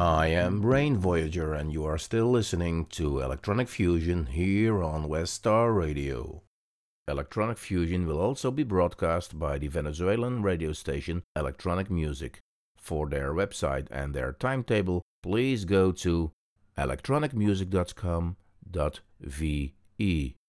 I am Brain Voyager, and you are still listening to Electronic Fusion here on West Star Radio. Electronic Fusion will also be broadcast by the Venezuelan radio station Electronic Music. For their website and their timetable, please go to electronicmusic.com.ve.